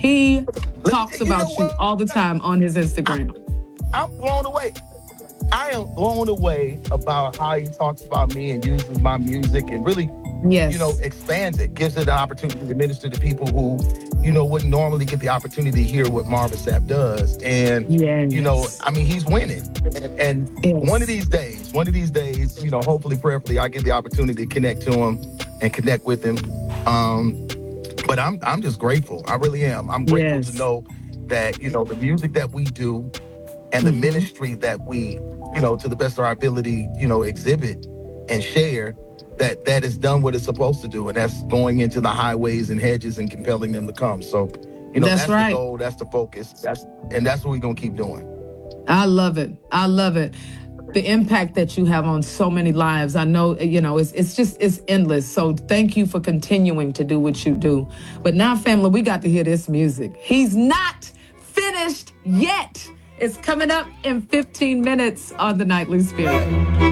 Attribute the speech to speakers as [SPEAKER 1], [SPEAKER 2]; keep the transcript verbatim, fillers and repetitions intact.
[SPEAKER 1] He talks
[SPEAKER 2] You know
[SPEAKER 1] about you
[SPEAKER 2] what?
[SPEAKER 1] all the time on his Instagram.
[SPEAKER 2] I'm blown away. I am blown away about how he talks about me and uses my music and really, you know,
[SPEAKER 1] Yes.
[SPEAKER 2] expands it, gives it an opportunity to minister to people who, you know, wouldn't normally get the opportunity to hear what Marvin Sapp does. And, you know,
[SPEAKER 1] Yes.
[SPEAKER 2] I mean, he's winning. And, and one of
[SPEAKER 1] Yes.
[SPEAKER 2] these days, one of these days, you know, hopefully, prayerfully, I get the opportunity to connect to him and connect with him. Um, but I'm I'm just grateful. I really am. I'm grateful to
[SPEAKER 1] Yes.
[SPEAKER 2] know that, you know, the music that we do and the
[SPEAKER 1] Hmm.
[SPEAKER 2] ministry that we, you know, to the best of our ability, you know, exhibit and share, that that is done what it's supposed to do, and that's going into the highways and hedges and compelling them to come. So, you know,
[SPEAKER 1] That's
[SPEAKER 2] that's the
[SPEAKER 1] right.
[SPEAKER 2] goal, that's the focus, that's and that's what we're gonna keep doing.
[SPEAKER 1] I love it. I love it. The impact that you have on so many lives. I know, you know, it's it's just it's endless. So thank you for continuing to do what you do. But now, family, we got to hear this music. He's not finished yet. It's coming up in fifteen minutes on the Nightly Spirit.